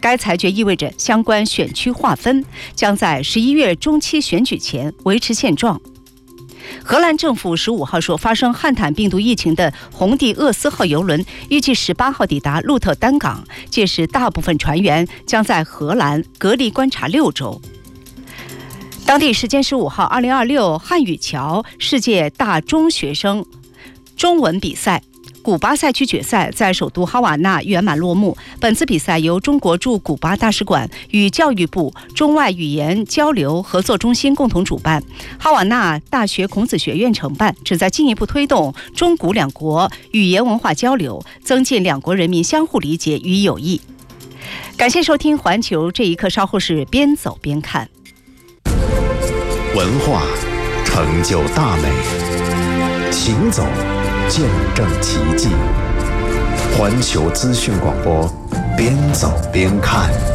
该裁决意味着相关选区划分将在11月中期选举前维持现状。荷兰政府15号说，发生汉坦病毒疫情的红地厄斯号邮轮预计18号抵达鹿特丹港，届时大部分船员将在荷兰隔离观察6周。当地时间15号，2026汉语桥世界大中学生中文比赛古巴赛区决赛在首都哈瓦那圆满落幕。本次比赛由中国驻古巴大使馆与教育部中外语言交流合作中心共同主办，哈瓦那大学孔子学院承办，旨在进一步推动中古两国语言文化交流，增进两国人民相互理解与友谊。感谢收听环球这一刻，稍后是边走边看。 文化成就大美，行走见证奇迹。环球资讯广播，边走边看。